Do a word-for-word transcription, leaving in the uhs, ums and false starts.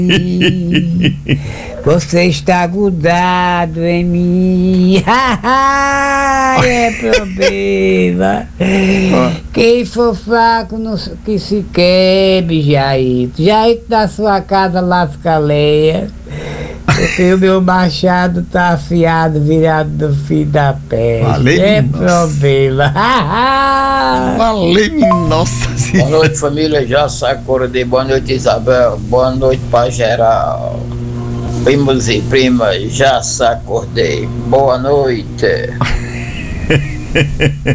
Você está grudado em mim. É problema. Quem for fraco não, que se quebre, Jaito. Jaito da sua casa lasca lenha. Porque o meu machado tá afiado, virado do fim da pele. Valeu, é nossa. problema. Valeu, nossa Boa senhora. noite, família. Já acordei. Boa noite, Isabel. Boa noite pra geral. Primos e primas, já acordei. Boa noite.